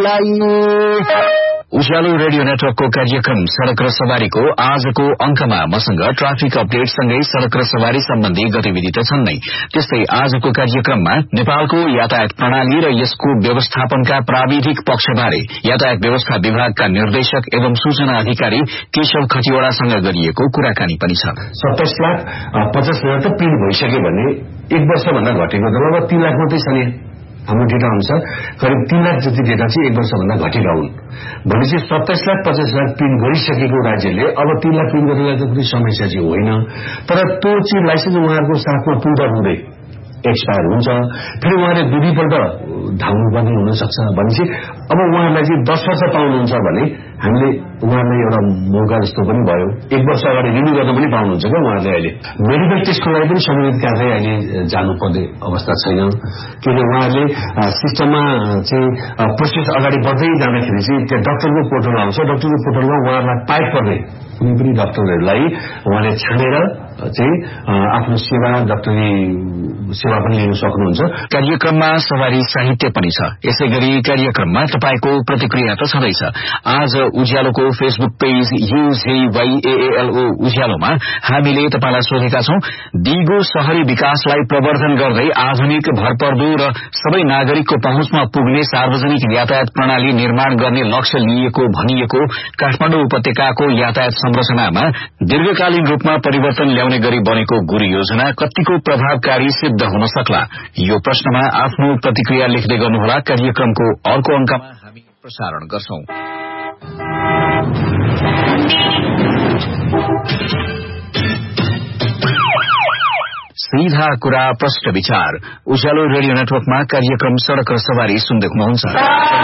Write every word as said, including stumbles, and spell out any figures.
मलाई। उज्यालो रेडियो नेटवर्कको कार्यक्रम सड़क र सवारीको आजको अंकमा मसँग ट्राफिक अपडेट सँगै सड़क र सवारी सम्बन्धी गतिविधि त छन् नै, त्यस्तै आजको कार्यक्रममा नेपालको यातायात प्रणाली र यसको व्यवस्थापनका प्राविधिक पक्षबारे यातायात व्यवस्था विभागका निर्देशक एवं सूचना अधिकारी केशव खतिवड़ासँग गरिएको कुराकानी पनि छ। सत्ताइस लाख पचास हजार त पिन भइसक्यो भने एक वर्षभन्दा घटेको त लगभग तीन लाख मात्रै छ नि। हाम्रो डेटा अनुसार करिब तीन लाख जति डेटा चाहिँ एक वर्षभन्दा घटेका हुन्। भनेपछि सत्ताइस लाख पचास लाख पिन गरिसकेको राज्यले अब तीन लाख पिन गर्नलाई त कुनै समस्या चाहिँ होइन, तर त्यो चाहिँ लाइसेन्स उहाँहरूको साथमा पुरा हुँदै एक्सपायर हुन्छ, फेरि उहाँले दुईपल्ट धाउनु पर्ने हुन सक्छ। भनेपछि अब उहाँहरूलाई चाहिँ दस वर्ष पाउनुहुन्छ भने हामीले उहाँलाई एउटा मौका जस्तो पनि भयो, एक वर्ष अगाडि रिन्यू गर्न पनि पाउनुहुन्छ क्या उहाँहरूले। अहिले मेडिकल टेस्टको लागि पनि सम्बन्धित कार्यालय अहिले जानुपर्ने अवस्था छैन, किनभने उहाँहरूले सिस्टममा चाहिँ प्रोसेस अगाडि बढ्दै जाँदाखेरि चाहिँ त्यहाँ डाक्टरको पोर्टल आउँछ, डाक्टरको पोर्टलमा उहाँहरूलाई पाइप पर्ने कुनै पनि डाक्टरहरूलाई उहाँले छानेर चाहिँ आफ्नो सेवा डाक्टरी सेवा पनि लिन सक्नुहुन्छ। कार्यक्रममा सवारी साहित्य पनि छ। यसै गरी कार्यक्रममा तपाईको प्रतिक्रिया त छँदैछ। आज उज्यालोको फेसबुक पेज युजेवाईएएलओ उज्यालोमा हामीले तपाईलाई सोधेका छौं, दिगो शहरी विकासलाई प्रवर्धन गर्दै आधुनिक भरपर्दो र सबै नागरिकको पहुँचमा पुग्ने सार्वजनिक यातायात प्रणाली निर्माण गर्ने लक्ष्य लिएको भनिएको काठमाडौँ उपत्यकाको यातायात संरचनामा दीर्घकालीन रूपमा परिवर्तन ल्याउने गरी बनेको गुरु योजना कतिको प्रभावकारी सिद्ध हुन सक्ला? यो प्रश्नमा आफ्नो प्रतिक्रिया लेख्दै गर्नुहोला। कार्यक्रमको अर्को अंकमा हामी प्रसारण गर्छौं। सीधा कुरा प्रश्न विचार उज्यालो रेडियो नेटवर्कमा कार्यक्रम सड़क र सवारी सुन्दै हुनुहुन्छ।